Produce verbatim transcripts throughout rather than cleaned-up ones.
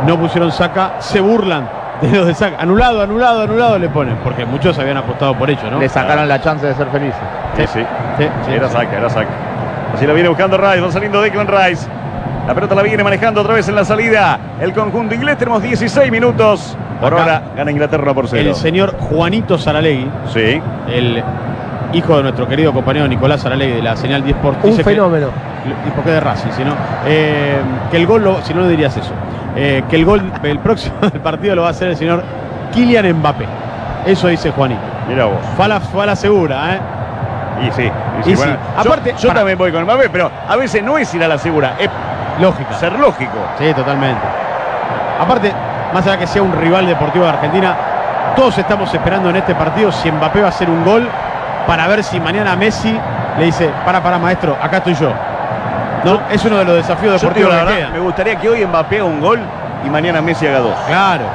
no pusieron Saka, se burlan de los de Saka. Anulado, anulado, anulado le ponen, porque muchos habían apostado por ello, ¿no? Le sacaron la chance de ser felices. Sí, sí. Sí, sí, Era sí. Saka, era Saka. Así la viene buscando Rice, va saliendo Declan Rice. La pelota la viene manejando otra vez en la salida el conjunto inglés. Tenemos dieciséis minutos. Por Acá, ahora gana Inglaterra por cero. El señor Juanito Saralegui, Sí. el hijo de nuestro querido compañero Nicolás Saralegui de la Señal diez Sport. Un fenómeno. ¿Y por qué de Racing? Si no, eh, que el gol, lo, si no, no dirías eso. Eh, que el gol, el próximo del partido lo va a hacer el señor Kylian Mbappé. Eso dice Juanito. Mira vos. Fue a la, fue a la segura, ¿eh? Y sí. Y sí. Y Bueno, sí. yo- Aparte, yo, para- también voy con Mbappé, pero a veces no es ir a la segura, es Lógica. ser lógico. Sí, totalmente. Aparte, más allá que sea un rival deportivo de Argentina, todos estamos esperando en este partido si Mbappé va a hacer un gol para ver si mañana Messi le dice, para, para, maestro, acá estoy yo. No, es uno de los desafíos Yo te digo deportivos la que verdad, quedan. me gustaría que hoy Mbappé haga un gol y mañana Messi haga dos. Claro.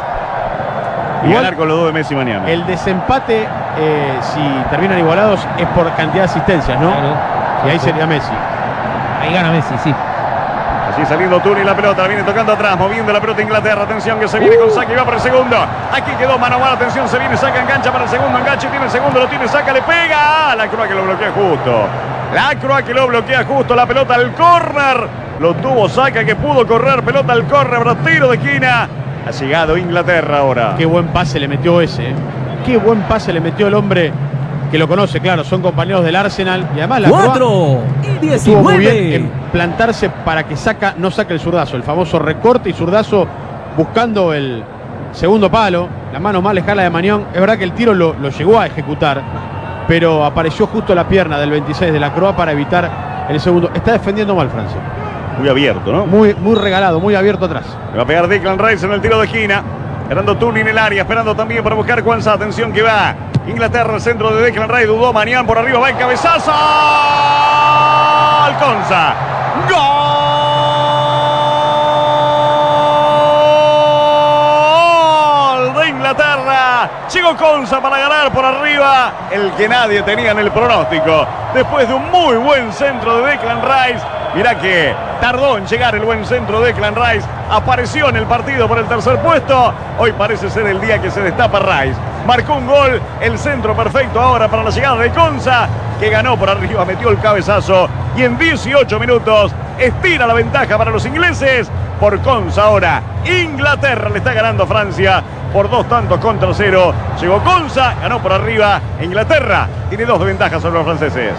Y Igual, ganar con los dos de Messi mañana. el desempate, eh, si terminan igualados, es por cantidad de asistencias, ¿no? Claro. Y ahí sería Messi. Ahí gana Messi, sí. Así saliendo Tuni, la pelota la viene tocando atrás, moviendo la pelota Inglaterra. Atención que se viene con Saka y va para el segundo. Aquí quedó mano a mano, atención, se viene Saka, engancha para el segundo, enganche, tiene el segundo, lo tiene Saka, le pega. La Croa que lo bloquea justo. La Croa que lo bloquea justo, la pelota al córner. Lo tuvo Saka que pudo correr, pelota al córner, para tiro de esquina. Ha llegado Inglaterra ahora. Qué buen pase le metió ese, ¿eh? Qué buen pase le metió el hombre que lo conoce, claro, son compañeros del Arsenal. Y además la Croa cuatro y estuvo muy bien diecinueve. en plantarse para que Saka no saque el zurdazo, el famoso recorte y zurdazo buscando el segundo palo, la mano más lejana de Manión. Es verdad que el tiro lo, lo llegó a ejecutar, pero apareció justo la pierna del veintiséis de la Croa para evitar el segundo. Está defendiendo mal Francia, Muy abierto, ¿no? muy, muy regalado, muy abierto atrás. Le va a pegar Declan Rice en el tiro de esquina. Esperando Tuni en el área, esperando también para buscar Kwanzaa. Atención que va Inglaterra, el centro de Declan Rice, dudó Manián por arriba, va el cabezazo. Kwanzaa. ¡Gol de Inglaterra! Llegó Kwanzaa para ganar por arriba, el que nadie tenía en el pronóstico. Después de un muy buen centro de Declan Rice. Mirá que tardó en llegar el buen centro de Declan Rice. Apareció en el partido por el tercer puesto. Hoy parece ser el día que se destapa Rice. Marcó un gol, el centro perfecto ahora para la llegada de Kwanzaa, que ganó por arriba, metió el cabezazo y en dieciocho minutos estira la ventaja para los ingleses. Por Kwanzaa ahora Inglaterra le está ganando a Francia por dos tantos contra cero. Llegó Kwanzaa, ganó por arriba. Inglaterra tiene dos de ventaja sobre los franceses.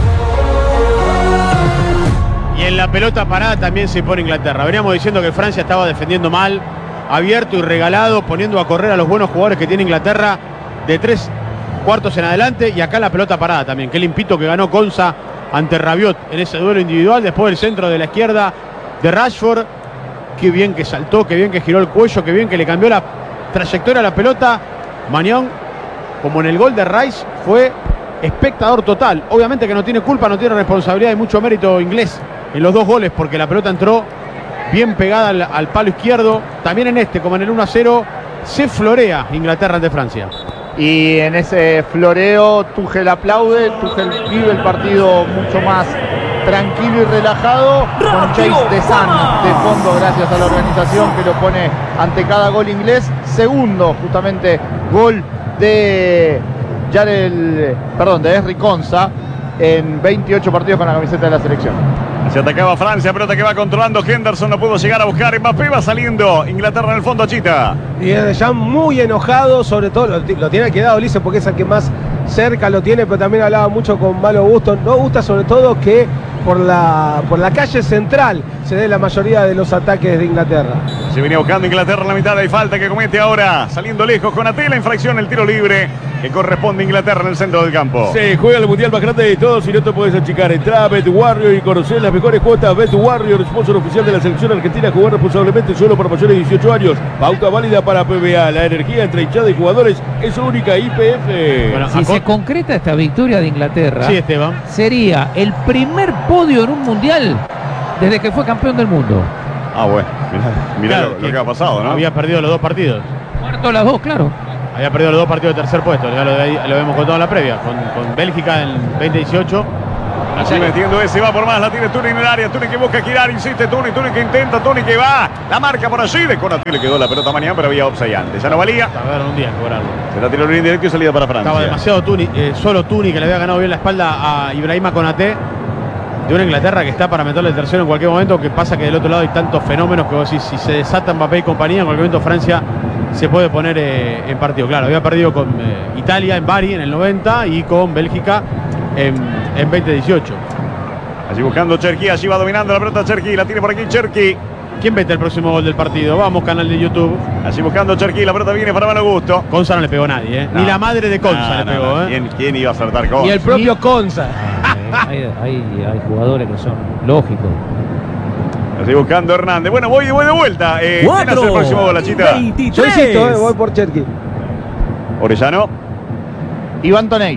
Y en la pelota parada también se pone Inglaterra. Veníamos diciendo que Francia estaba defendiendo mal, abierto y regalado, poniendo a correr a los buenos jugadores que tiene Inglaterra de tres cuartos en adelante. Y acá la pelota parada también. Qué limpito que ganó Kwanzaa ante Rabiot en ese duelo individual. Después del centro de la izquierda de Rashford. Qué bien que saltó, qué bien que giró el cuello, qué bien que le cambió la trayectoria a la pelota. Manión, como en el gol de Rice, fue espectador total. Obviamente que no tiene culpa, no tiene responsabilidad y mucho mérito inglés en los dos goles, porque la pelota entró bien pegada al, al palo izquierdo. También en este, como en el uno a cero, se florea Inglaterra ante Francia. Y en ese floreo Tuchel aplaude, Tuchel vive el partido mucho más tranquilo y relajado, con Chase de San de fondo gracias a la organización que lo pone ante cada gol inglés. Segundo justamente gol de Jarel, perdón, de Henry Kwanzaa en veintiocho partidos con la camiseta de la selección. Se atacaba Francia, pelota que va controlando Henderson, no pudo llegar a buscar. Mbappé va saliendo, Inglaterra en el fondo, Chita. Y desde ya muy enojado, sobre todo lo, lo tiene quedado Ulises porque es el que más cerca lo tiene, pero también hablaba mucho con malo gusto. No gusta sobre todo que por la, por la calle central se dé la mayoría de los ataques de Inglaterra. Se venía buscando Inglaterra en la mitad, hay falta que comete ahora, saliendo lejos con Atela, infracción, el tiro libre que corresponde a Inglaterra en el centro del campo. Se juega el mundial más grande de todos y no te puedes achicar. Entrá a Bet Warrior y conocer las mejores cuotas. Bet Warrior, sponsor oficial de la selección argentina. Jugar responsablemente solo para mayores de dieciocho años. Pauta válida para P B A. La energía entre hinchada y jugadores es única. Y P F. Bueno, Si se concreta esta victoria de Inglaterra, Sí, Esteban. sería el primer podio en un mundial desde que fue campeón del mundo. Ah, bueno, mirá, mirá Claro, lo, lo que que ha pasado, ¿no? Había perdido los dos partidos. Muerto las dos, claro. Había perdido los dos partidos de tercer puesto. Ya lo, lo habíamos contado en la previa. Con, con Bélgica en veinte dieciocho Así metiendo ese, va por más, la tiene Tuni en el área, Tuni que busca girar, insiste Tuni, Tuni que intenta, Tuni que va, la marca por allí, de Konate le quedó la pelota mañana, pero había offside antes, ya no valía. Tardaron un día en cobrarlo. Se la tiró en indirecto y salida para Francia. Estaba demasiado Tuni, eh, solo Tuni que le había ganado bien la espalda a Ibrahima Konate, de una Inglaterra que está para meterle el tercero en cualquier momento, que pasa que del otro lado hay tantos fenómenos que vos decís, si se desata Mbappé y compañía, en cualquier momento Francia se puede poner eh, en partido. Claro, había perdido con eh, Italia en Bari en el noventa y con Bélgica en, en veinte dieciocho. Allí buscando Cherki, allí va dominando la pelota Cherki, la tiene por aquí Cherki. ¿Quién mete el próximo gol del partido? Vamos, canal de YouTube. Allí buscando Cherki, la pelota viene para Malo Gusto. Conza no le pegó a nadie, ¿eh? No. Ni la madre de Conza No, le no, pegó, no. ¿eh? ¿Quién, quién iba a acertar Conza? Y el propio Conza. Hay, hay, hay jugadores que son lógicos. Allí buscando Hernández. Bueno, voy, voy de vuelta. Eh, ¿Quién hace el próximo gol, la chita? Yo insisto, eh, voy por Cherki. Orellano, Iván Toney.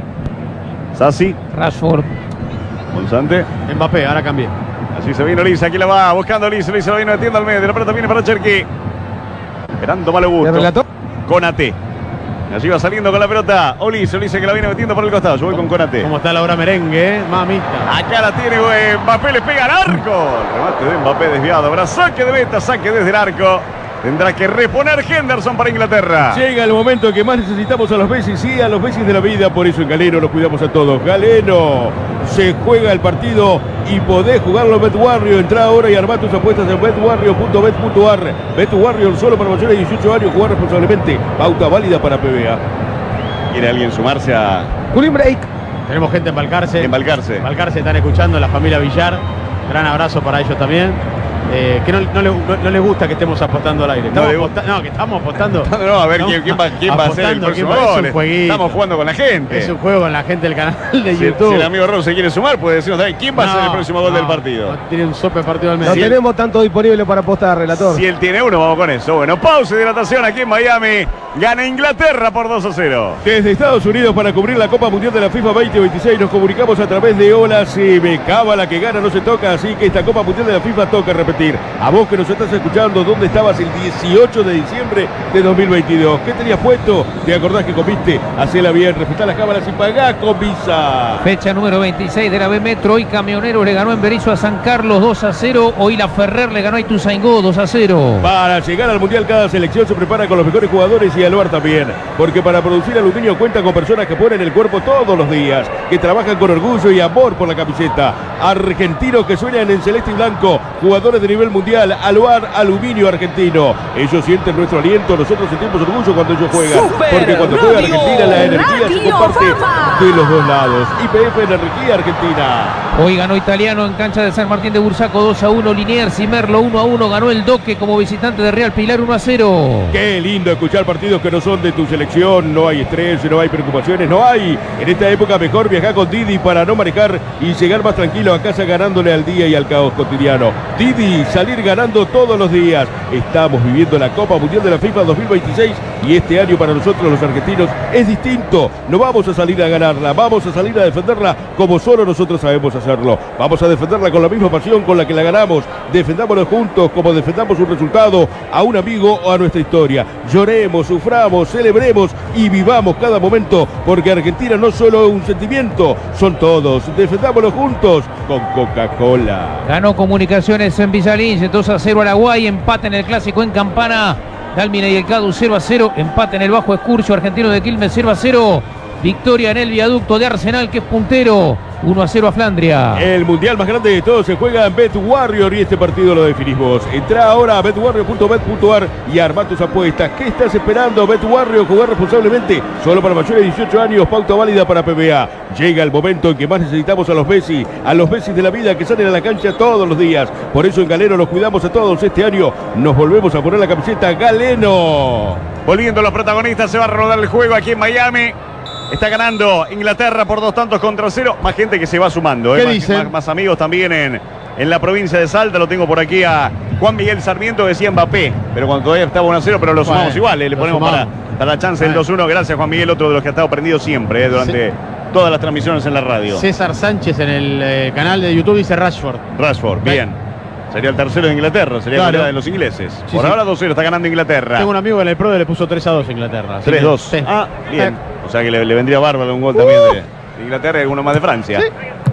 Sassi, Rashford. Monzante. Mbappé, ahora cambié. Así se vino Lisa, aquí la va, buscando Lisa, Lisa la viene metiendo al medio, la pelota viene para Cherki. Esperando Malo ¿Le Gusto. relató? Konate. Allí va saliendo con la pelota Olise, Olise que la viene metiendo por el costado. Yo voy con Konate. ¿Cómo está la hora merengue, eh? Mamita. Acá la tiene, güey. Mbappé le pega al arco. El remate de Mbappé desviado. Habrá saque de meta, saque desde el arco. Tendrá que reponer Henderson para Inglaterra. Llega el momento que más necesitamos a los Messi, sí, a los Messi de la vida, por eso en Galeno los cuidamos a todos. Galeno, se juega el partido y podés jugarlo en BetWarrior. Entrá ahora y armá tus apuestas en betwarrior punto bet punto ar. BetWarrior solo para mayores de dieciocho años, jugar responsablemente. Pauta válida para P B A. ¿Quiere alguien sumarse a Cooling break. Tenemos gente en Balcarce. en Balcarce? Balcarce están escuchando, la familia Villar. Gran abrazo para ellos también. Eh, que no, no, le, no, no les gusta que estemos apostando al aire. Estamos le aposta- no, que estamos apostando. No, no, a ver Estamos quién, quién va, quién va a ser el apostando, próximo quién va- es gol. un jueguito. Estamos jugando con la gente. Es un juego con la gente del canal de Si, YouTube. si el amigo Ron se quiere sumar, puede decirnos también quién va a ser el No, próximo gol no, del partido. no tiene un sope partido al No medio. tenemos tanto disponible para apostar, relator. Si él tiene uno, vamos con eso. Bueno, pausa y dilatación aquí en Miami. Gana Inglaterra por dos a cero. Desde Estados Unidos para cubrir la Copa Mundial de la FIFA veinte veintiséis nos comunicamos a través de Hola C M. Cábala que gana no se toca, así que esta Copa Mundial de la FIFA toca repetir. A vos que nos estás escuchando, ¿dónde estabas el dieciocho de diciembre de dos mil veintidós? ¿Qué tenías puesto? ¿Te acordás que comiste? Hacela bien, respetá las cámaras y pagá con Visa. Fecha número veintiséis de la B Metro. Hoy Camioneros le ganó en Berizo a San Carlos dos a cero. Hoy la Ferrer le ganó a Ituzaingó dos a cero. Para llegar al Mundial cada selección se prepara con los mejores jugadores y al bar también. Porque para producir aluminio cuenta con personas que ponen el cuerpo todos los días, que trabajan con orgullo y amor por la camiseta. Argentinos que sueñan en celeste y blanco, jugadores de nivel mundial, Aluar Aluminio Argentino. Ellos sienten nuestro aliento, nosotros sentimos orgullo cuando ellos juegan. Porque cuando juega Argentina la energía se comparte de los dos lados. I P F Energía Argentina. Hoy ganó Italiano en cancha de San Martín de Bursaco dos a uno. Liniers y Merlo uno a uno. Ganó el Doque como visitante de Real Pilar uno a cero. Qué lindo escuchar partidos que no son de tu selección. No hay estrés, no hay preocupaciones, no hay. En esta época mejor viajar con Didi para no manejar y llegar más tranquilo a casa ganándole al día y al caos cotidiano. Didi, salir ganando todos los días. Estamos viviendo la Copa Mundial de la FIFA dos mil veintiséis y este año para nosotros los argentinos es distinto. No vamos a salir a ganarla, vamos a salir a defenderla como solo nosotros sabemos hacerlo. Vamos a defenderla con la misma pasión con la que la ganamos. Defendámoslo juntos como defendamos un resultado, a un amigo o a nuestra historia. Lloremos, suframos, celebremos y vivamos cada momento, porque Argentina no solo es un sentimiento, son todos. Defendámoslo juntos con Coca-Cola. Ganó Comunicaciones en Villalín dos a cero Araguay. Empate en el Clásico en Campana. Dalmine y el Cadu cero a cero. Empate en el Bajo Escurcio. Argentino de Quilmes cero a cero. Victoria en el viaducto de Arsenal, que es puntero. uno a cero a Flandria. El mundial más grande de todos se juega en BetWarrior y este partido lo definís vos. Entrá ahora a betwarrior punto bet punto ar y armá tus apuestas. ¿Qué estás esperando? BetWarrior, jugar responsablemente. Solo para mayores de dieciocho años, pauta válida para P B A. Llega el momento en que más necesitamos a los Messi, a los Messi de la vida que salen a la cancha todos los días. Por eso en Galeno los cuidamos a todos. Este año nos volvemos a poner la camiseta Galeno. Volviendo los protagonistas, se va a rodar el juego aquí en Miami. Está ganando Inglaterra por dos tantos contra cero. Más gente que se va sumando. ¿eh? ¿Qué más, dicen? más, más amigos también en, en la provincia de Salta. Lo tengo por aquí a Juan Miguel Sarmiento, decía Mbappé. Pero cuando todavía estaba uno a cero, pero lo sumamos Bueno, igual. ¿eh? Le lo ponemos para, sumamos. para la chance del Bueno. dos uno. Gracias, Juan Miguel, otro de los que ha estado prendido siempre ¿eh? durante todas las transmisiones en la radio. César Sánchez en el eh, canal de YouTube dice Rashford. Rashford, bien. Sería el tercero de Inglaterra, sería Claro. la de los ingleses. Sí, por sí. ahora dos cero, está ganando Inglaterra. Tengo un amigo que en el Pro le puso tres a dos a Inglaterra. así tres dos. que- sí. Ah, bien. Eh, O sea que le, le vendría bárbaro un gol también de de Inglaterra y alguno más de Francia.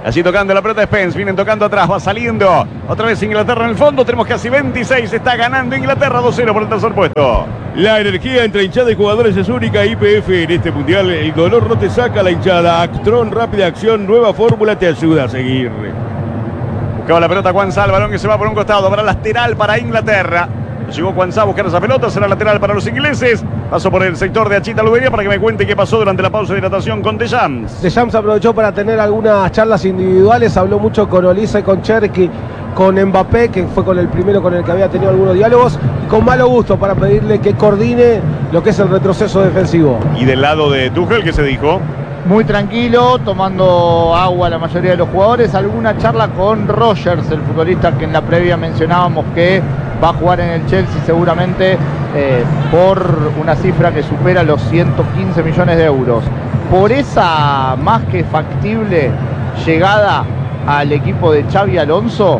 Allí tocando la pelota Spence, vienen tocando atrás, va saliendo. Otra vez Inglaterra en el fondo, tenemos casi veintiséis, está ganando Inglaterra dos cero por el tercer puesto. La energía entre hinchada y jugadores es única. I P F en este mundial, el dolor no te saca la hinchada. Actron, rápida acción, nueva fórmula te ayuda a seguir. Buscaba la pelota Kwanza, el balón que se va por un costado, para lateral para Inglaterra. Llegó Kwanza a buscar esa pelota, será lateral para los ingleses. Pasó por el sector de Achita Luberia para que me cuente qué pasó durante la pausa de hidratación con Deschamps. Deschamps aprovechó para tener algunas charlas individuales, habló mucho con Olisa y con Cherki, con Mbappé, que fue con el primero con el que había tenido algunos diálogos, y con Malo Gusto para pedirle que coordine lo que es el retroceso defensivo. Y del lado de Tuchel, ¿qué se dijo? Muy tranquilo, tomando agua la mayoría de los jugadores. Alguna charla con Rogers, el futbolista que en la previa mencionábamos que va a jugar en el Chelsea seguramente eh, por una cifra que supera los ciento quince millones de euros. Por esa más que factible llegada al equipo de Xabi Alonso,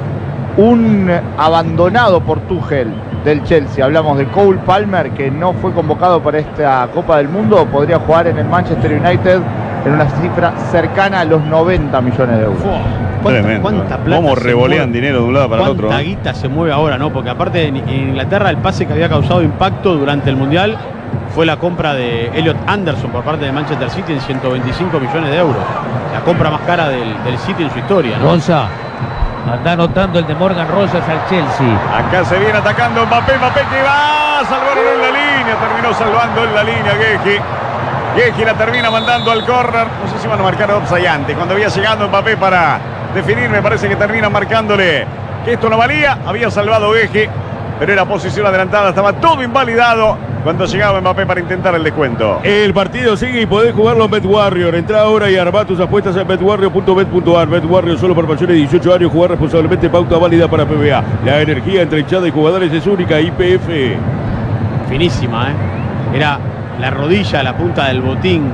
un abandonado por Tuchel del Chelsea, hablamos de Cole Palmer, que no fue convocado para esta Copa del Mundo, podría jugar en el Manchester United en una cifra cercana a los noventa millones de euros. ¿Cuánta, Tremendo. cuánta plata Cómo se revolean mueve? dinero de un lado para el otro. ¿Cuánta ¿eh? guita se mueve ahora, no? Porque aparte en, en Inglaterra el pase que había causado impacto durante el Mundial fue la compra de Elliot Anderson por parte de Manchester City en ciento veinticinco millones de euros. La compra más cara del, del City en su historia, ¿no? Gonza, anda anotando el de Morgan Rogers al Chelsea. Acá se viene atacando Mbappé, Mbappé que va, salvaron en la línea, terminó salvando en la línea Gueji. Gueji la termina mandando al córner, no sé si van a marcar offside antes, cuando había llegado Mbappé para definir, me parece que termina marcándole que esto no valía, había salvado Gueji, pero era posición adelantada, estaba todo invalidado cuando llegaba Mbappé para intentar el descuento. El partido sigue y podés jugarlo en BetWarrior. Entra ahora y armá tus apuestas en betwarrior punto bet punto ar. BetWarrior solo para mayores de dieciocho años. Jugar responsablemente, pauta válida para P B A. La energía entre hinchada y jugadores es única. I P F. Finísima, ¿eh? Era la rodilla, la punta del botín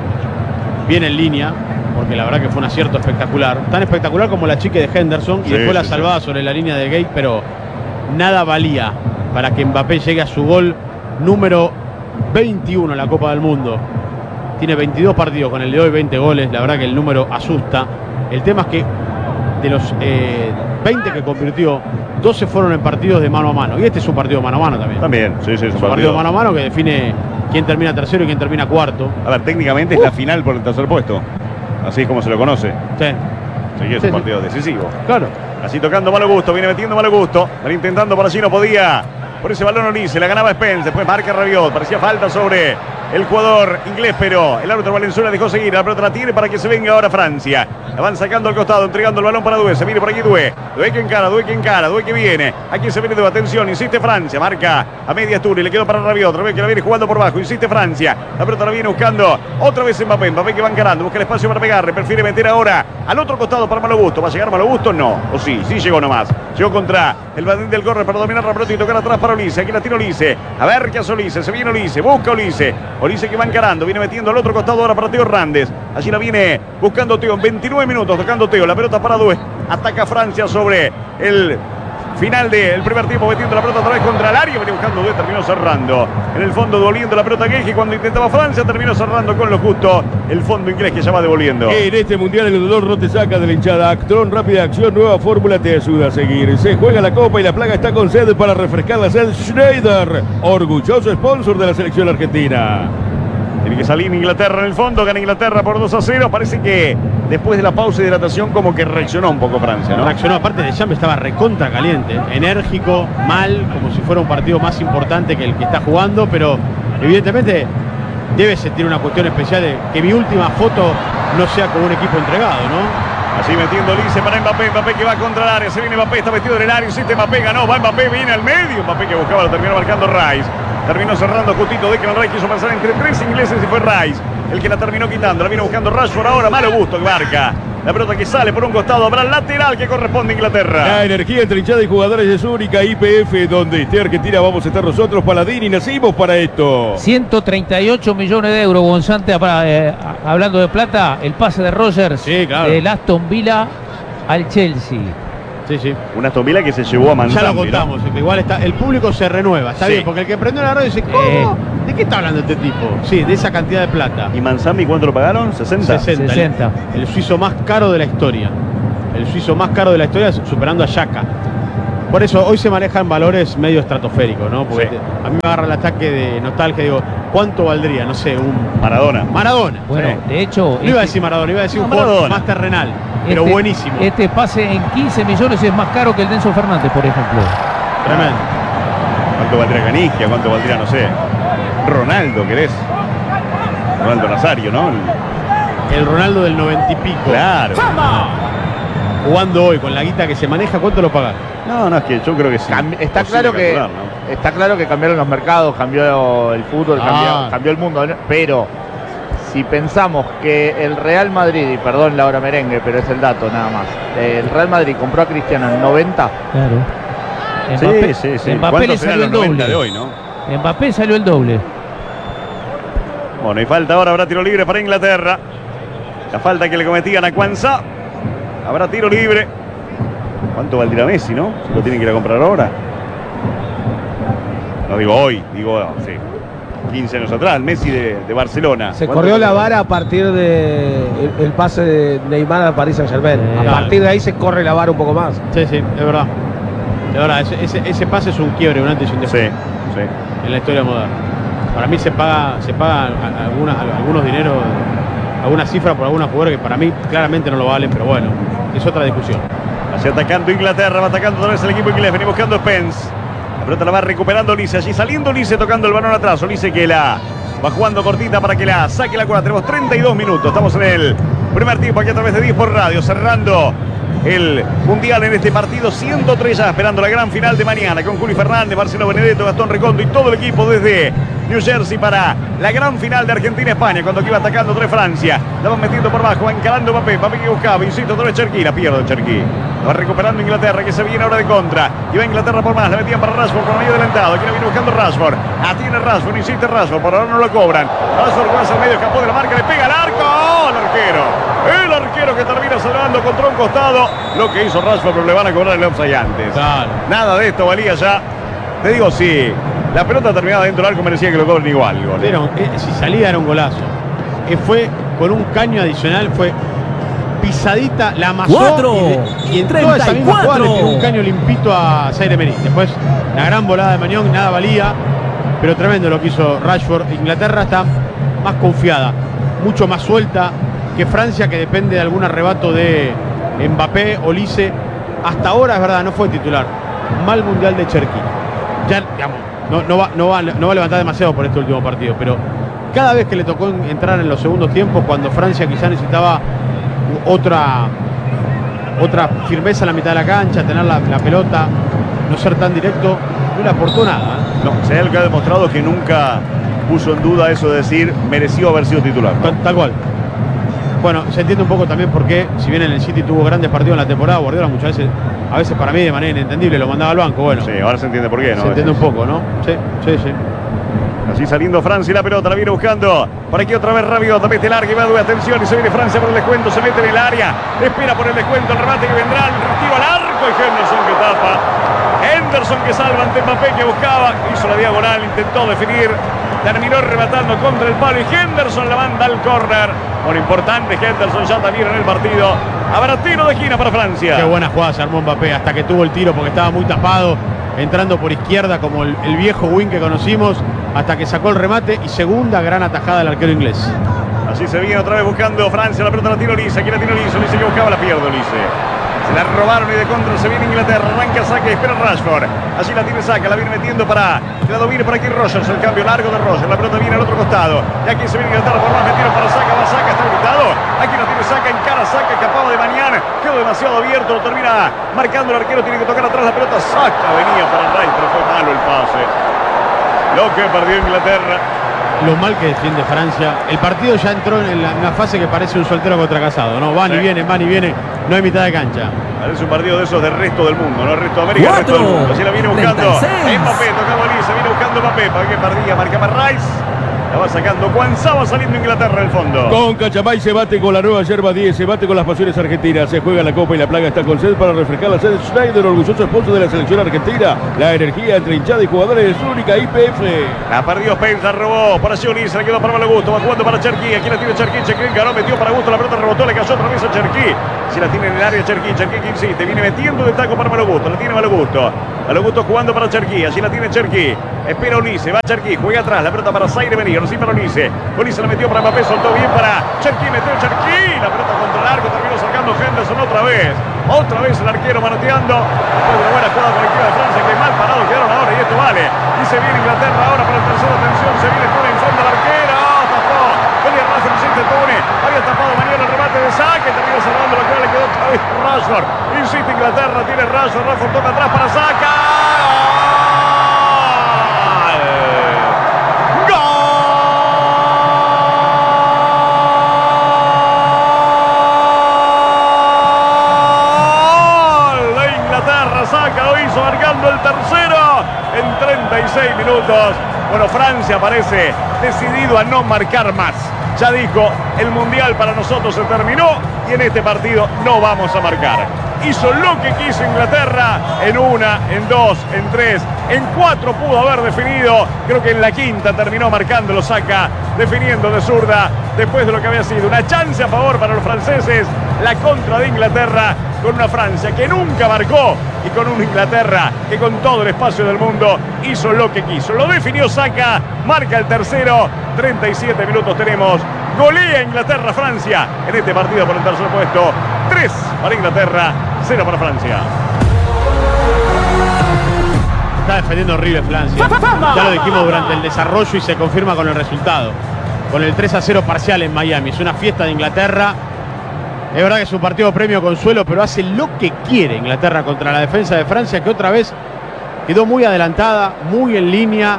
bien en línea, porque la verdad que fue un acierto espectacular. Tan espectacular como la chique de Henderson y Sí, después la sí, salvada sí. sobre la línea de Gate, pero nada valía para que Mbappé llegue a su gol número veintiuno en la Copa del Mundo. Tiene veintidós partidos, con el de hoy veinte goles, la verdad que el número asusta. El tema es que de los eh, veinte que convirtió, doce fueron en partidos de mano a mano, y este es un partido mano a mano también. También, sí, sí, es Es un un partido partido. mano a mano que define quién termina tercero y quién termina cuarto. A ver, técnicamente es la final por el tercer puesto, así es como se lo conoce. Sí, Sí, es Sí, un sí. partido decisivo. claro. Así tocando Malo Gusto, viene metiendo Malo Gusto. Van intentando por allí, no podía. Por ese balón Olise, la ganaba Spence, después marca Rabiot. Parecía falta sobre el jugador inglés, pero el árbitro Valenzuela dejó seguir. La pelota la tiene para que se venga ahora Francia. La van sacando al costado, entregando el balón para Doué. Se viene por aquí Doué. Doué que encara, Doué que encara, Doué que viene. Aquí se viene Doué, atención, insiste Francia. Marca a media altura y le quedó para Rabiot. Otra vez que la viene jugando por bajo, insiste Francia. La pelota la viene buscando otra vez Mbappé. Mbappé que va encarando, busca el espacio para pegarle. Prefiere meter ahora al otro costado para Malo Gusto. ¿Va a llegar Malo Gusto? No. O sí, sí llegó nomás. Llegó contra el batín del corre para dominar la pelota y tocar atrás para Olise. Aquí la tira Olise. A ver qué hace Olise. Se viene Olise. Busca Olise. Olise que va encarando. Viene metiendo al otro costado ahora para Teo Hernández. Allí la viene buscando Teo. En veintinueve minutos tocando Teo. La pelota para Doué. Ataca Francia sobre el final del primer tiempo. Metiendo la pelota otra vez contra el área. Venía buscando Doué. Terminó cerrando. En el fondo devolviendo la pelota a Gueji. Cuando intentaba Francia terminó cerrando con lo justo. El fondo inglés que ya va devolviendo. En este mundial el dolor no te saca de la hinchada. Actron, rápida acción, nueva fórmula te ayuda a seguir. Se juega la copa y la plaga está con sed para refrescar la sed. Schneider, orgulloso sponsor de la selección argentina. Tiene que salir Inglaterra en el fondo, gana Inglaterra por dos a cero. Parece que después de la pausa de hidratación como que reaccionó un poco Francia, ¿no? Reaccionó, aparte de Champ estaba recontra caliente, enérgico, mal, como si fuera un partido más importante que el que está jugando, pero evidentemente debe sentir una cuestión especial de que mi última foto no sea con un equipo entregado, ¿no? Así metiendo Olise para Mbappé, Mbappé que va contra el área, se viene Mbappé, está metido en el área, insiste Mbappé, ganó, va Mbappé, viene al medio, Mbappé que buscaba, lo terminó marcando Rice, terminó cerrando justito, Declan Rice quiso pasar entre tres ingleses y fue Rice el que la terminó quitando, la viene buscando Rashford ahora, Malo Gusto que marca, la pelota que sale por un costado, habrá el lateral que corresponde a Inglaterra. La energía entre hinchada y jugadores es única. I P F, donde esté Argentina vamos a estar nosotros, Paladín, y nacimos para esto. ciento treinta y ocho millones de euros, Gonzante, para, eh, hablando de plata, el pase de Rogers Sí, claro. del Aston Villa al Chelsea. Sí, sí. Un Aston Villa que se llevó a Ya Manzambi, lo contamos, ¿no? igual está, el público se renueva, está Sí. bien, porque el que prendió la radio dice, ¿cómo? Eh. ¿De qué está hablando este tipo? Sí, de esa cantidad de plata. ¿Y Manzambi cuánto lo pagaron? ¿sesenta? sesenta. sesenta. El, el suizo más caro de la historia. El suizo más caro de la historia, superando a Xhaka. Por eso hoy se manejan valores medio estratosféricos, ¿no? Porque Sí. te- a mí me agarra el ataque de nostalgia, digo, ¿cuánto valdría? No sé, un Maradona. Maradona. Bueno, Sí. de hecho, No iba a decir Maradona, iba a decir No, un jugador Maradona. más terrenal, pero este- buenísimo. Este pase en quince millones es más caro que el de Enzo Fernández, por ejemplo. Tremendo. ¿Cuánto valdría Canigia? ¿Cuánto valdría, no sé? Ronaldo, ¿querés? Ronaldo Nazario, ¿no? El- El Ronaldo del noventa y pico. Claro. Jugando hoy con la guita que se maneja, ¿cuánto lo pagas? No, no, es que yo creo que sí. Cam- está, Posible claro que, calcular, ¿no? está claro que cambiaron los mercados, cambió el fútbol, Ah. cambió, cambió el mundo, ¿no? Pero si pensamos que el Real Madrid, y perdón la hora merengue, pero es el dato nada más, el Real Madrid compró a Cristiano en noventa, Claro. Sí, sí, sí. Mbappé ¿Cuántos le serán salió los el noventa doble. de hoy, no? Mbappé salió el doble. Bueno, y falta ahora, habrá tiro libre para Inglaterra. La falta que le cometían a Kwanzaa. Habrá tiro libre. ¿Cuánto valdrá Messi, no? Si lo tienen que ir a comprar ahora. No digo hoy, digo, sí, quince años atrás, Messi de, de Barcelona. Se ¿Cuánto corrió la valdrá? vara a partir de el, el pase de Neymar al Paris Saint Germain. Eh, A partir de ahí se corre la vara un poco más. Sí, sí, es verdad. Es verdad, ese, ese, ese pase es un quiebre, un antes y un Sí, después sí. en la historia moderna. Para mí se paga, se paga a- alguna- a- algunos dineros, alguna cifra por algunos jugadores que para mí claramente no lo valen, pero bueno, es otra discusión. Así atacando Inglaterra, va atacando otra vez el equipo inglés. Venía buscando Spence. La pelota la va recuperando Olise. Allí saliendo Olise tocando el balón atrás. Olise que la va jugando cortita para que la saque la cuadra. Tenemos treinta y dos minutos. Estamos en el primer tiempo aquí a través de diez por radio. Cerrando el Mundial en este partido. ciento tres ya esperando la gran final de mañana con Juli Fernández, Marcelo Benedetto, Gastón Recondo y todo el equipo desde New Jersey para la gran final de Argentina-España. Cuando aquí va atacando otra vez Francia. La van metiendo por abajo, va encarando Mbappé. Mbappé que buscaba, insisto, otra vez Cherki. La pierde Cherki. La va recuperando Inglaterra que se viene ahora de contra. Y va Inglaterra por más. La metían para Rashford con medio adelantado. Aquí la viene buscando Rashford. Atiene Rashford, insiste Rashford. Por ahora no lo cobran. Rashford va hacia el medio, escapó de la marca, le pega al arco. ¡Oh, el arquero! El arquero que termina salvando contra un costado. Lo que hizo Rashford, pero le van a cobrar el offside antes. Claro. Nada de esto valía ya. Te digo, sí. La pelota terminada dentro del arco merecía que lo cobren igual. el gol, ¿eh? Era un- eh, si salía era un golazo. Que fue con un caño adicional, fue pisadita, la amasó Cuatro, y, de- y en toda esa misma jugada le tiró un caño limpito a Zaire Emery. Después la gran volada de Mañón, nada valía, pero tremendo lo que hizo Rashford. Inglaterra está más confiada, mucho más suelta que Francia, que depende de algún arrebato de Mbappé, Olise. Hasta ahora es verdad, no fue titular. Mal mundial de Cherki. Ya, digamos, no, no, va, no, va, no va a levantar demasiado por este último partido, pero cada vez que le tocó entrar en los segundos tiempos, cuando Francia quizá necesitaba otra, otra firmeza en la mitad de la cancha, tener la, la pelota, no ser tan directo, no le aportó nada. ¿eh? No, Senegal que ha demostrado que nunca puso en duda eso de decir mereció haber sido titular, ¿no? Tal, tal cual. Bueno, se entiende un poco también por qué, si bien en el City tuvo grandes partidos en la temporada, Guardiola muchas veces, a veces para mí de manera inentendible, lo mandaba al banco. Bueno, Sí, ahora se entiende por qué, ¿no? se entiende un poco, ¿no? Sí, sí, sí. Así saliendo Francia y la pelota la viene buscando. Por aquí otra vez Rabiot, mete larga y va a atención y se viene Francia por el descuento, se mete en el área, espera por el descuento, el remate que vendrá, el tiro al arco y Henderson que tapa. Henderson que salva ante Mbappé que buscaba, hizo la diagonal, intentó definir, terminó rematando contra el palo y Henderson la manda al córner. Bueno, importante Henderson ya también en el partido. Habrá tiro de esquina para Francia. Qué buena jugada se armó Mbappé hasta que tuvo el tiro porque estaba muy tapado, entrando por izquierda como el, el viejo wing que conocimos, hasta que sacó el remate y segunda gran atajada del arquero inglés. Así se viene otra vez buscando Francia, la pelota la tira Olise, aquí la tira Olise, Olise que buscaba, la pierde Olise. Se la robaron y de contra se viene Inglaterra, arranca saca y espera Rashford. Allí la tiene saca, la viene metiendo para que la domine por aquí Rogers, el cambio largo de Rogers, la pelota viene al otro costado. Y aquí se viene Inglaterra por más, metieron para saca, va saca, está habilitado. Aquí la tiene saca, en cara saca, escapaba de mañana, quedó demasiado abierto, lo termina marcando el arquero, tiene que tocar atrás la pelota, saca, venía para el right, pero fue malo el pase. Lo que perdió Inglaterra. Lo mal que defiende Francia. El partido ya entró en la, en la fase que parece un soltero contra casado, ¿no? Van Sí. y vienen, van y vienen, no hay mitad de cancha. Parece un partido de esos del resto del mundo, ¿no? El resto de América, el resto del mundo. Así la viene buscando treinta y seis. Mbappé, tocaba Olise, viene buscando Mbappé. ¿Para qué perdía? Marcaba Rice. La va sacando Cuanzá, va saliendo Inglaterra en el fondo. Con Cachamay se bate con la nueva yerba diez, se bate con las pasiones argentinas, se juega la Copa y la Plaga está con sed para refrescar la sed. Schneider, orgulloso esposo de la selección argentina. La energía entre hinchada y jugadores es única. I P F. La perdió Spencer, robó para Sionis, le quedó para Malagusto, va jugando para Cherquí. Aquí la tiene Cherquí, Cherquí encaró, metió para Gusto, la pelota rebotó, le cayó otra vez a Cherquí. Si la tiene en el área Cherquí, Cherquí que insiste, viene metiendo de taco para Malagusto, la tiene Malagusto. Malagusto jugando para Cherquí, allí la tiene Cherquí. Espera Olise, va Cherquí, juega atrás, la pelota para Zaire Benítez, recibe para Olise. Olise la metió para Mbappé, soltó bien para Cherquí, metió Cherquí. La pelota contra el arco, terminó sacando Henderson otra vez. Otra vez el arquero manoteando. Después de una buena jugada colectiva de Francia, que mal parado quedaron ahora y esto vale. Y se viene Inglaterra ahora para el tercero, atención, se viene Tune en frente al arquero. Tapó, venía Rashford, insiste Tune. Había tapado Manuel el remate de saque, terminó cerrando lo que le quedó otra vez Rashford. Insiste Inglaterra, tiene Rashford, Rashford toca atrás para Saka. Marcando el tercero en treinta y seis minutos. Bueno, Francia parece decidido a no marcar más. Ya dijo, el Mundial para nosotros se terminó y en este partido no vamos a marcar. Hizo lo que quiso Inglaterra en una, en dos, en tres, en cuatro pudo haber definido. Creo que en la quinta terminó marcando, lo saca definiendo de zurda después de lo que había sido una chance a favor para los franceses. La contra de Inglaterra con una Francia que nunca marcó y con una Inglaterra que con todo el espacio del mundo hizo lo que quiso. Lo definió Saka, marca el tercero, treinta y siete minutos tenemos. Golea Inglaterra Francia en este partido por el tercer puesto. tres para Inglaterra, cero para Francia. Está defendiendo horrible Francia. Ya lo dijimos durante el desarrollo y se confirma con el resultado. Con el tres a cero parcial en Miami. Es una fiesta de Inglaterra. Es verdad que es un partido premio consuelo, pero hace lo que quiere Inglaterra contra la defensa de Francia, que otra vez quedó muy adelantada, muy en línea,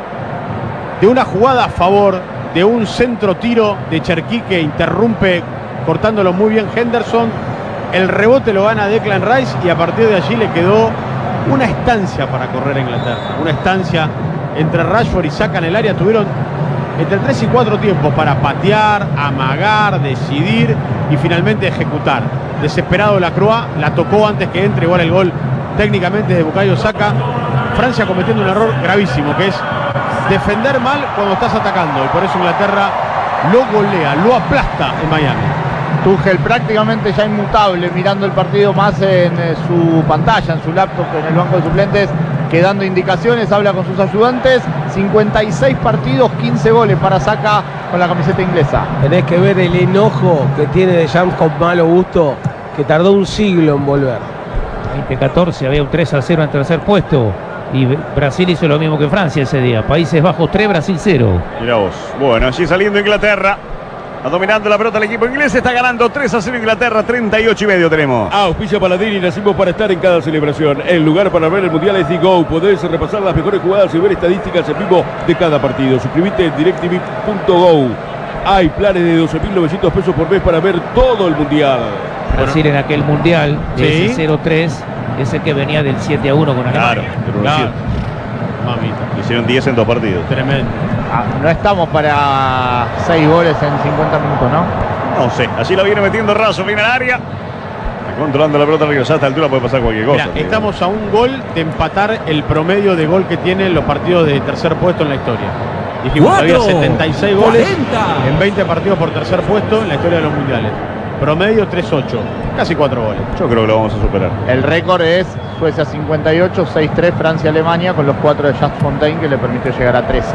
de una jugada a favor, de un centro tiro de Cherquí que interrumpe cortándolo muy bien Henderson. El rebote lo gana Declan Rice y a partir de allí le quedó una estancia para correr a Inglaterra. Una estancia entre Rashford y Saka en el área. Tuvieron entre tres y cuatro tiempos para patear, amagar, decidir y finalmente ejecutar. Desesperado Lacroix, la tocó antes que entre igual el gol técnicamente de Bukayo Saka. Francia cometiendo un error gravísimo, que es defender mal cuando estás atacando, y por eso Inglaterra lo golea, lo aplasta en Miami. Tuchel prácticamente ya inmutable, mirando el partido más en eh, su pantalla, en su laptop, en el banco de suplentes, que dando indicaciones, habla con sus ayudantes. cincuenta y seis partidos, quince goles para Saka con la camiseta inglesa. Tenés que ver el enojo que tiene de Jam con malo gusto, que tardó un siglo en volver. veinte catorce había un tres a cero en tercer puesto. Y Brasil hizo lo mismo que Francia ese día. Países Bajos tres, Brasil cero. Mirá vos. Bueno, allí saliendo Inglaterra. Está dominando la pelota el equipo inglés. Está ganando tres a cero Inglaterra. treinta y ocho y medio tenemos. Auspicia Paladini, nacimos para estar en cada celebración. El lugar para ver el Mundial es Digo. Podés repasar las mejores jugadas y ver estadísticas en vivo de cada partido. Suscríbete en directv punto go. Hay planes de doce mil novecientos pesos por mes para ver todo el Mundial. Brasil en aquel Mundial de Sí. ese cero tres. Ese que venía del siete a uno con Alemania. Claro. Mamita, Hicieron diez en dos partidos. tremendo. Ah, no estamos para seis goles en cincuenta minutos, ¿no? No sé. Allí la viene metiendo Raso. Viene al área. Está controlando la pelota arriba. Ya a esta altura puede pasar cualquier cosa. Mirá, estamos a un gol de empatar el promedio de gol que tienen los partidos de tercer puesto en la historia. Dijimos que había setenta y seis goles en veinte partidos por tercer puesto en la historia de los mundiales. Promedio tres ocho, casi cuatro goles. Yo creo que lo vamos a superar. El récord es Suecia cincuenta y ocho, seis tres Francia-Alemania, con los cuatro de Just Fontaine, que le permitió llegar a trece.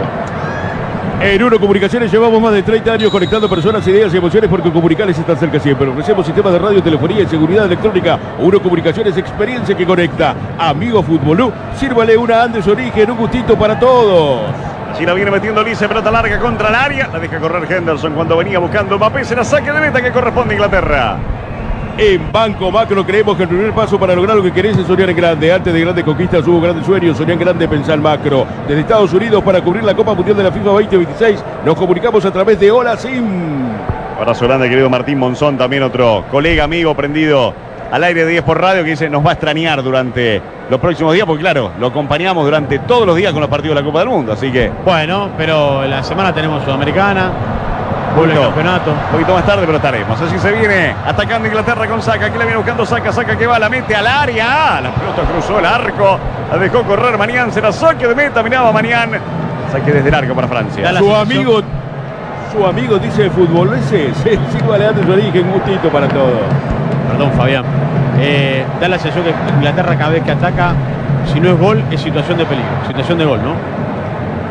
En Uno Comunicaciones llevamos más de treinta años conectando personas, ideas y emociones, porque comunicarles está cerca siempre. Ofrecemos sistemas de radio, telefonía y seguridad electrónica. Uno Comunicaciones, experiencia que conecta. Amigo Futbolú, sírvale una Andes Origen, un gustito para todos. Allí la viene metiendo Olise, pelota larga contra el área. La deja correr Henderson cuando venía buscando Mbappé. Será saque de meta que corresponde a Inglaterra. En Banco Macro creemos que el primer paso para lograr lo que querés es soñar en grande. Antes de grandes conquistas hubo grandes sueños. Soñar en grande, pensá en macro. Desde Estados Unidos para cubrir la Copa Mundial de la FIFA veinte veintiséis nos comunicamos a través de Hola Sim. Abrazo grande, querido Martín Monzón, también otro colega, amigo, prendido al aire de diez por radio, que dice nos va a extrañar durante los próximos días, porque claro, lo acompañamos durante todos los días con los partidos de la Copa del Mundo, así que... Bueno, pero la semana tenemos Sudamericana, vuelve el campeonato. Un poquito más tarde, pero estaremos. Así se viene atacando Inglaterra con Saka. Aquí la viene buscando Saka. Saka que va, la mete al área. La pelota cruzó el arco. La dejó correr Manián. Será saque de meta. Miraba Manián. Saque desde el arco para Francia. Su amigo, su amigo dice de fútbol. Ese es Silva Leandro su origen. Un gustito para todos. Perdón, Fabián. Eh, da la sensación que Inglaterra cada vez que ataca, si no es gol, es situación de peligro. Situación de gol, ¿no?